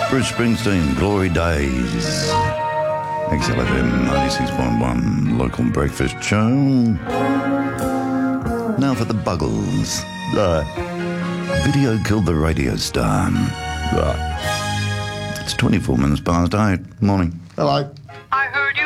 Bruce Springsteen, Glory Days. XLFM 96.1 local breakfast show. Now for the Buggles. Video killed the radio star. It's 24 minutes past 8. Morning. Hello.